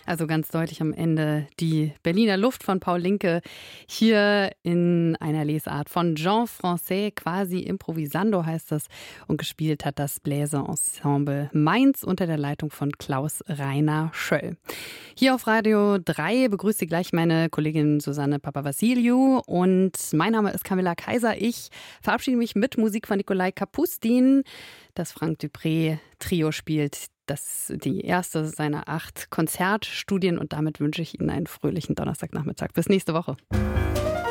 Also ganz deutlich am Ende die Berliner Luft von Paul Linke hier in einer Lesart von Jean Français, quasi Improvisando heißt das, und gespielt hat das Bläserensemble Mainz unter der Leitung von Klaus Rainer Schöll. Hier auf Radio 3 begrüßt Sie gleich meine Kollegin Susanne Papavassiliou und mein Name ist Camilla Kaiser. Ich verabschiede mich mit Musik von Nikolai Kapustin. Das Frank Dupré Trio spielt die erste seiner 8 Konzertstudien und damit wünsche ich Ihnen einen fröhlichen Donnerstagnachmittag. Bis nächste Woche.